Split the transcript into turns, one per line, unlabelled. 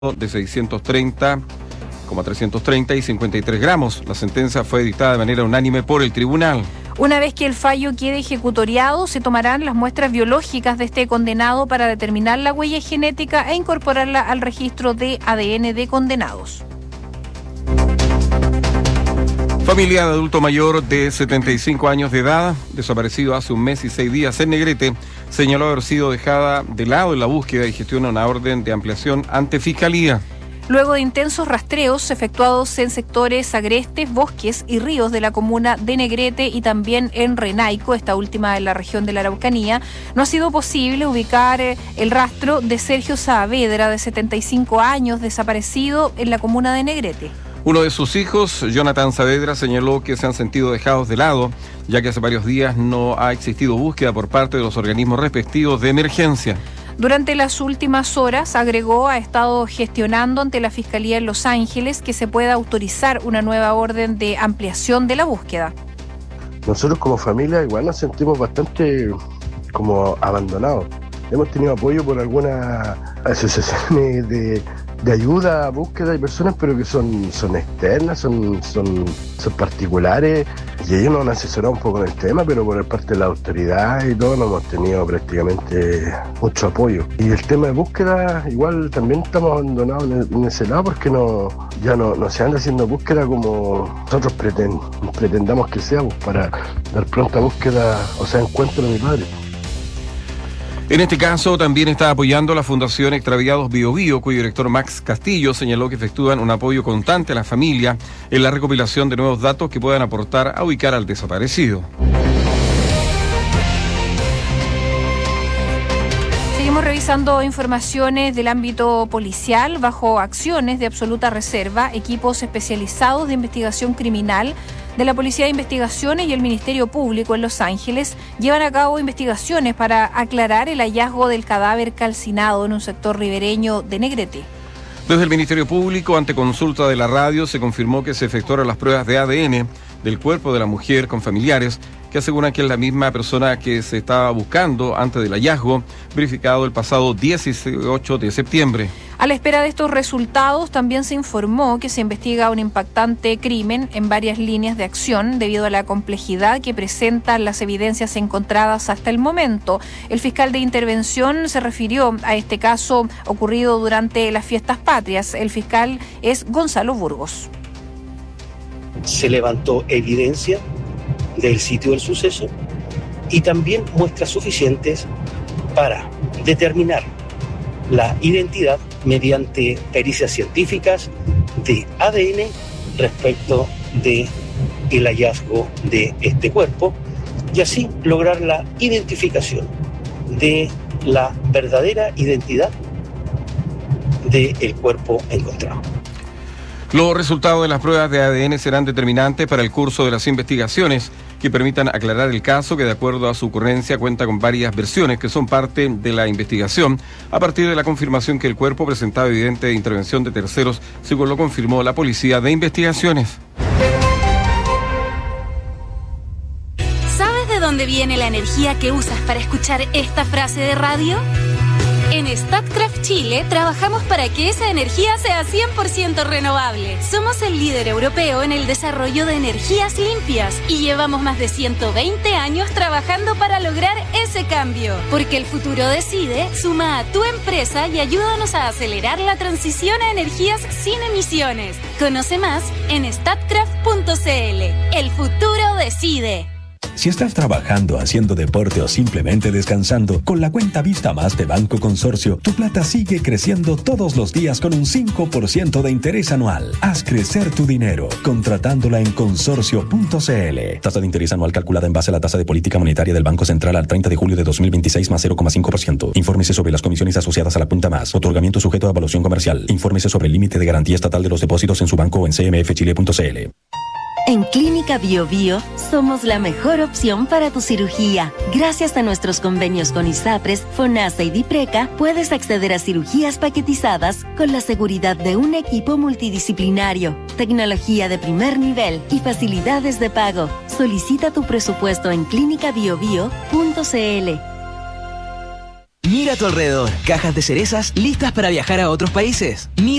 de 630,330 y 53 gramos. La sentencia fue dictada de manera unánime por el tribunal.
Una vez que el fallo quede ejecutoriado, se tomarán las muestras biológicas de este condenado para determinar la huella genética e incorporarla al registro de ADN de condenados.
Familia de adulto mayor de 75 años de edad, desaparecido hace un mes y 6 días en Negrete, señaló haber sido dejada de lado en la búsqueda y gestiona una orden de ampliación ante Fiscalía.
Luego de intensos rastreos efectuados en sectores agrestes, bosques y ríos de la comuna de Negrete y también en Renaico, esta última en la región de la Araucanía, no ha sido posible ubicar el rastro de Sergio Saavedra, de 75 años, desaparecido en la comuna de Negrete.
Uno de sus hijos, Jonathan Saavedra, señaló que se han sentido dejados de lado, ya que hace varios días no ha existido búsqueda por parte de los organismos respectivos de emergencia.
Durante las últimas horas, agregó, ha estado gestionando ante la Fiscalía en Los Ángeles que se pueda autorizar una nueva orden de ampliación de la búsqueda.
Nosotros como familia igual nos sentimos bastante como abandonados. Hemos tenido apoyo por algunas asociaciones de ayuda a búsqueda de personas, pero que son externas, son particulares, y ellos nos han asesorado un poco en el tema, pero por parte de la autoridad y todo no hemos tenido prácticamente mucho apoyo. Y el tema de búsqueda, igual también estamos abandonados en ese lado, porque ya no se anda haciendo búsqueda como nosotros pretendamos que seamos, para dar pronta búsqueda, o sea, encuentro de mi padre.
En este caso también está apoyando la Fundación Extraviados Bio Bio, cuyo director Max Castillo señaló que efectúan un apoyo constante a la familia en la recopilación de nuevos datos que puedan aportar a ubicar al desaparecido.
Seguimos revisando informaciones del ámbito policial. Bajo acciones de absoluta reserva, equipos especializados de investigación criminal de la Policía de Investigaciones y el Ministerio Público en Los Ángeles llevan a cabo investigaciones para aclarar el hallazgo del cadáver calcinado en un sector ribereño de Negrete.
Desde el Ministerio Público, ante consulta de la radio, se confirmó que se efectuaron las pruebas de ADN del cuerpo de la mujer con familiares que aseguran que es la misma persona que se estaba buscando antes del hallazgo, verificado el pasado 18 de septiembre.
A la espera de estos resultados, también se informó que se investiga un impactante crimen en varias líneas de acción debido a la complejidad que presentan las evidencias encontradas hasta el momento. El fiscal de intervención se refirió a este caso ocurrido durante las fiestas patrias. El fiscal es Gonzalo Burgos.
Se levantó evidencia del sitio del suceso y también muestras suficientes para determinar la identidad mediante pericias científicas de ADN respecto de el hallazgo de este cuerpo y así lograr la identificación de la verdadera identidad del cuerpo encontrado.
Los resultados de las pruebas de ADN serán determinantes para el curso de las investigaciones que permitan aclarar el caso, que de acuerdo a su ocurrencia cuenta con varias versiones que son parte de la investigación, a partir de la confirmación que el cuerpo presentaba evidente de intervención de terceros, según lo confirmó la Policía de Investigaciones.
¿Sabes de dónde viene la energía que usas para escuchar esta frase de radio? En Statkraft Chile trabajamos para que esa energía sea 100% renovable. Somos el líder europeo en el desarrollo de energías limpias y llevamos más de 120 años trabajando para lograr ese cambio. Porque el futuro decide, suma a tu empresa y ayúdanos a acelerar la transición a energías sin emisiones. Conoce más en statkraft.cl. El futuro decide.
Si estás trabajando, haciendo deporte o simplemente descansando, con la cuenta Vista Más de Banco Consorcio, tu plata sigue creciendo todos los días con un 5% de interés anual. Haz crecer tu dinero, contratándola en consorcio.cl. Tasa de interés anual calculada en base a la tasa de política monetaria del Banco Central al 30 de julio de 2026 más 0,5%. Infórmese sobre las comisiones asociadas a la cuenta Más. Otorgamiento sujeto a evaluación comercial. Infórmese sobre el límite de garantía estatal de los depósitos en su banco o en cmfchile.cl.
En Clínica Bio Bio somos la mejor opción para tu cirugía. Gracias a nuestros convenios con ISAPRES, FONASA y DIPRECA, puedes acceder a cirugías paquetizadas con la seguridad de un equipo multidisciplinario, tecnología de primer nivel y facilidades de pago. Solicita tu presupuesto en clinicabiobio.cl.
Mira a tu alrededor, cajas de cerezas listas para viajar a otros países. Mira